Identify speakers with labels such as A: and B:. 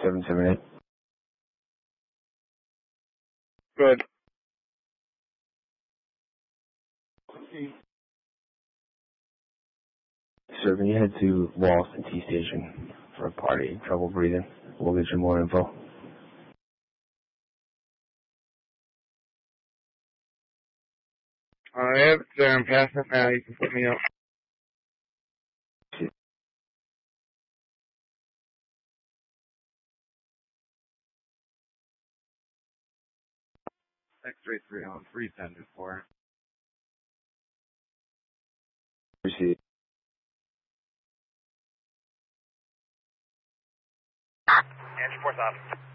A: 778.
B: Good.
A: Sir, when you head to Walston T Station for a party, trouble breathing, we'll get you more info.
B: Yep, sir, I'm passing it now. You can put me up.
A: See.
B: 633-374.
A: Receipt.
C: And 4,000.